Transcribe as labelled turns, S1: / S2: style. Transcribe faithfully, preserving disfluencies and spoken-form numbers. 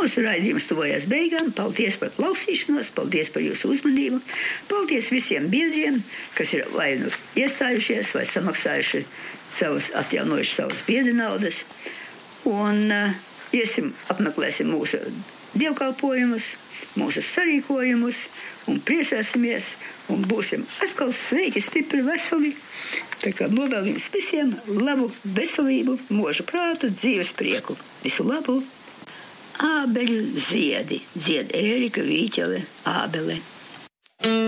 S1: Mūsu raidījums tuvojas beigām. Paldies par klausīšanos, paldies par jūsu uzmanību. Paldies visiem biedriem, kas ir vai nu iestājušies, vai samaksājuši savus, atjaunojuši savus biedru naudas. Un uh, iesim, apmeklēsim mūsu dievkalpojumus, mūsu sarīkojumus un priecāsimies un būsim atkal sveiki, stipri, veseli. Tā kā novēl jums visiem labu veselību, mūžu prātu, dzīves prieku. Visu labu! Ābeļu ziedi, dzied Ērika Vīķele Ābele.